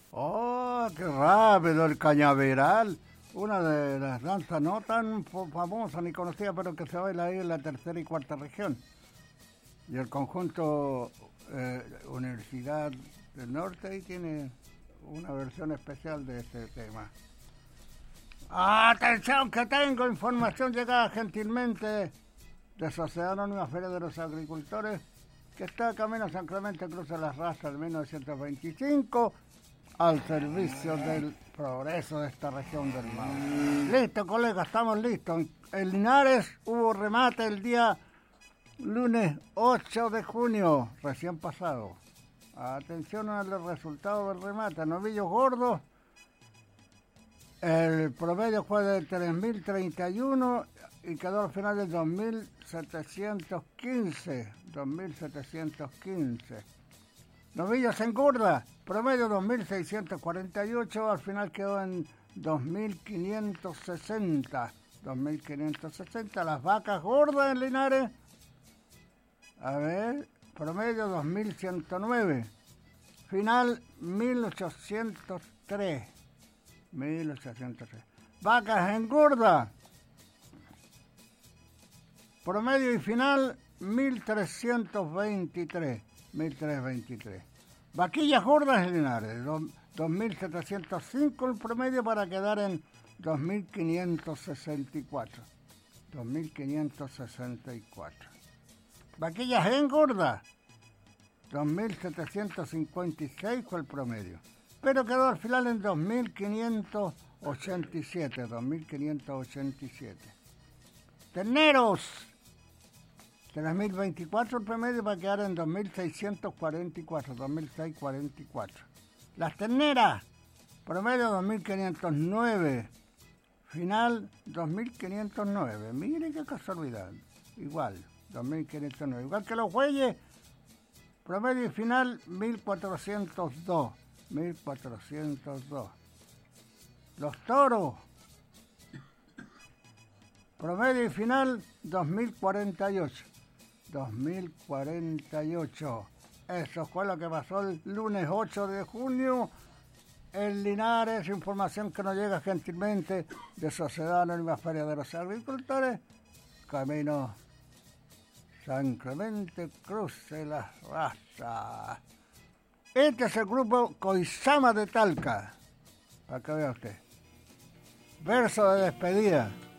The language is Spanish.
Oh, qué rápido el cañaveral. Una de las danzas no tan famosa ni conocida, pero que se baila ahí en la tercera y cuarta región. Y el conjunto Universidad del Norte ahí tiene una versión especial de este tema. Atención, que tengo información llegada gentilmente de Sociedad Anónima Feria de los Agricultores, que está camino a San Clemente, cruza las Razas de 1925, al servicio del progreso de esta región del Maule. Listo, colega, estamos listos. En Linares hubo remate el día lunes 8 de junio, recién pasado. Atención a los resultados del remate. Novillos gordos, el promedio fue de 3.031 y quedó al final de 2.715. Novillos en gorda, promedio 2.648, al final quedó en 2.560. Las vacas gordas en Linares, a ver, promedio 2.109, final 1.803. Vacas en gorda, promedio y final 1.323. Vaquillas gordas en Linares, 2.705 el promedio para quedar en 2.564. Vaquillas engordas, 2.756 fue el promedio, pero quedó al final en 2.587. Terneros, 3.024 el promedio para quedar en 2.644. Las terneras, promedio 2.509, final 2.509. Mire qué casualidad, igual, 2.509. Igual que los bueyes, promedio y final 1.402. Los toros, promedio y final 2.048. Eso fue lo que pasó el lunes 8 de junio en Linares. Información que nos llega gentilmente de Sociedad Anónima Feria de los Agricultores, camino San Clemente, cruce las Razas. Este es el grupo Coizama de Talca, para que vea usted. Verso de despedida.